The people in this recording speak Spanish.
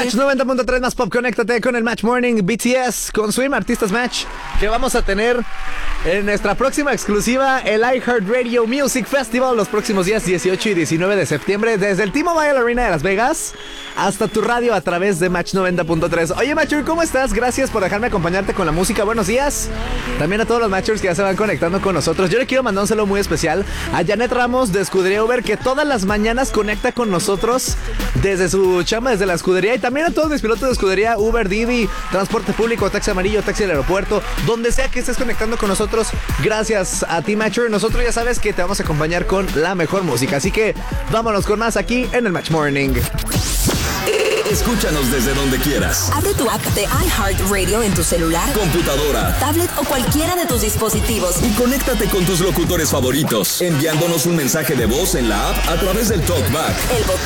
Match 90.3 más pop, conéctate con el Match Morning BTS con Swim Artistas Match, que vamos a tener en nuestra próxima exclusiva, el iHeartRadio Music Festival, los próximos días 18 y 19 de septiembre, desde el T-Mobile Arena de Las Vegas hasta tu radio a través de Match 90.3. Oye, Matcher, ¿cómo estás? Gracias por dejarme acompañarte con la música. Buenos días. También a todos los Matchers que ya se van conectando con nosotros. Yo le quiero mandar un saludo muy especial a Janet Ramos de Escudería Uber, que todas las mañanas conecta con nosotros desde su chamba, desde la escudería. Y también a todos mis pilotos de escudería, Uber, Didi, Transporte Público, Taxi Amarillo, Taxi del Aeropuerto, donde sea que estés conectando con nosotros. Gracias a ti, Matcher. Nosotros ya sabes que te vamos a acompañar con la mejor música. Así que vámonos con más aquí en el Match Morning. Escúchanos desde donde quieras. Abre tu app de iHeartRadio en tu celular, computadora, tablet o cualquiera de tus dispositivos. Y conéctate con tus locutores favoritos, enviándonos un mensaje de voz en la app a través del TalkBack. El